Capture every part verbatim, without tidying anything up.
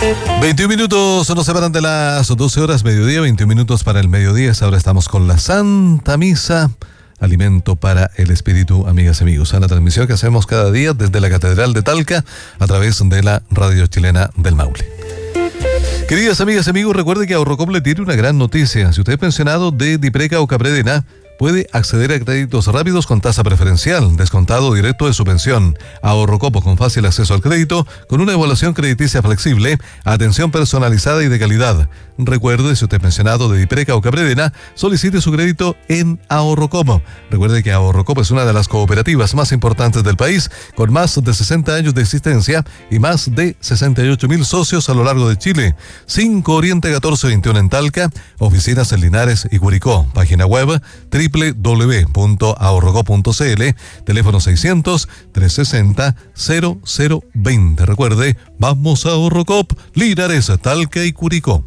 veintiún minutos nos separan de las doce horas, mediodía, veintiún minutos para el mediodía. Ahora estamos con la Santa Misa, alimento para el espíritu, amigas y amigos. A la transmisión que hacemos cada día desde la Catedral de Talca a través de la radio chilena del Maule. Queridas amigas y amigos, recuerde que Ahorrocop le tiene una gran noticia. Si usted es pensionado de Dipreca o Capredena, puede acceder a créditos rápidos con tasa preferencial, descontado directo de su pensión. Ahorrocop con fácil acceso al crédito, con una evaluación crediticia flexible, atención personalizada y de calidad. Recuerde, si usted es pensionado de Dipreca o Capredena, solicite su crédito en Ahorrocop. Recuerde que Ahorrocop es una de las cooperativas más importantes del país, con más de sesenta años de existencia y más de sesenta y ocho mil socios a lo largo de Chile. cinco Oriente catorce veintiuno en Talca, oficinas en Linares y Curicó. Página web doble u doble u doble u punto ahorrocop punto c l, teléfono seiscientos, trescientos sesenta, cero cero veinte. Recuerde, vamos a Ahorrocop, Linares, Talca y Curicó.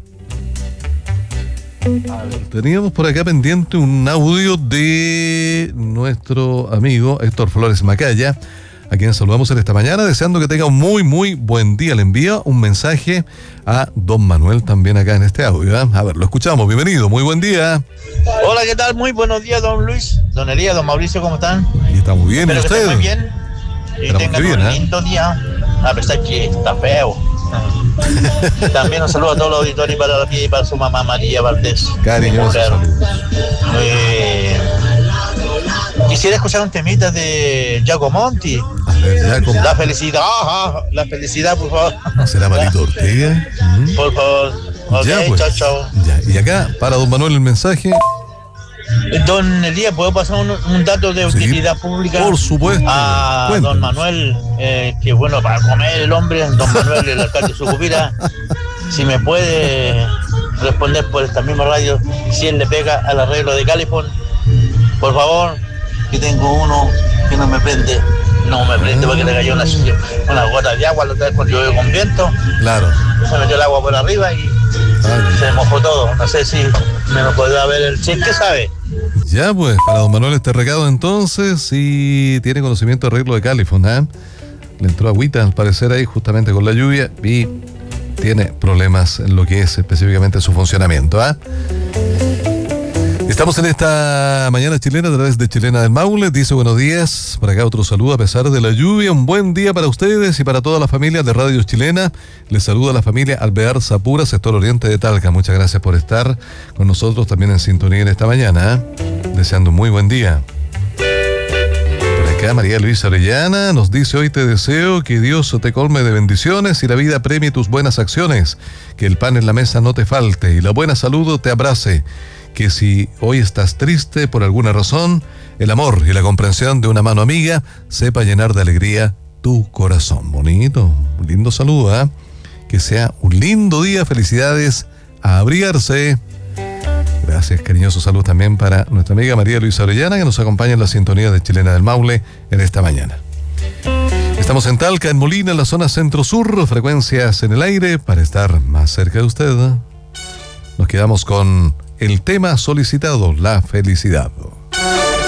A ver, teníamos por acá pendiente un audio de nuestro amigo Héctor Flores Macaya, a quien saludamos en esta mañana, deseando que tenga un muy, muy buen día. Le envía un mensaje a don Manuel también acá en este audio, ¿eh? A ver, lo escuchamos. Bienvenido, muy buen día. Hola, ¿qué tal? Muy buenos días, don Luis, don Elías, don Mauricio, ¿cómo están? Y está muy bien, Espero ¿y usted? Que estén muy bien y Estamos tengan bien, un ¿eh? lindo día, a pesar que está feo. También un saludo a todos los auditores y para la tía y para su mamá María Valdés. Cariñoso saludos. Eh, quisiera escuchar un temita de Giacomonti. A ver, ya como... La felicidad, ajá, la felicidad, por favor. ¿Será Palito Ortega? ¿Mm? Por favor. Ok, Ya, pues. chao, chao. Ya, y acá, para don Manuel el mensaje. Don Elías, ¿puedo pasar un, un dato de Sí, utilidad pública? por supuesto. A Cuéntanos. don Manuel, eh, que bueno, para comer el hombre, don Manuel, el alcalde de Sucupira, si me puede responder por esta misma radio, si él le pega al arreglo de Califón, por favor, que tengo uno que no me prende, no me prende porque le cayó una, una gota de agua la otra vez cuando llovió con viento, Claro. se metió el agua por arriba y Ah, se mojó todo. No sé si me lo podrá ver el chef, ¿qué sabe? ya, pues, para don Manuel este recado entonces, si tiene conocimiento de arreglo de Califón, ¿eh? Le entró agüita al parecer ahí justamente con la lluvia y tiene problemas en lo que es específicamente su funcionamiento, ¿ah? Estamos en esta mañana chilena a través de Chilena del Maule. Dice buenos días, por acá otro saludo a pesar de la lluvia. Un buen día para ustedes y para toda la familia de Radio Chilena. Les saluda la familia Alvear Zapura, sector oriente de Talca. Muchas gracias por estar con nosotros también en sintonía en esta mañana, ¿eh? Deseando un muy buen día. Por acá María Luisa Orellana nos dice: hoy te deseo que Dios te colme de bendiciones y la vida premie tus buenas acciones, que el pan en la mesa no te falte y la buena salud te abrace, que si hoy estás triste por alguna razón, el amor y la comprensión de una mano amiga sepa llenar de alegría tu corazón. Bonito, un lindo saludo, ¿eh? Que sea un lindo día, felicidades, a abrigarse. Gracias, cariñoso saludo también para nuestra amiga María Luisa Orellana, que nos acompaña en la sintonía de Chilena del Maule en esta mañana. Estamos en Talca, en Molina, en la zona centro-sur, frecuencias en el aire para estar más cerca de usted. Nos quedamos con el tema solicitado, la felicidad.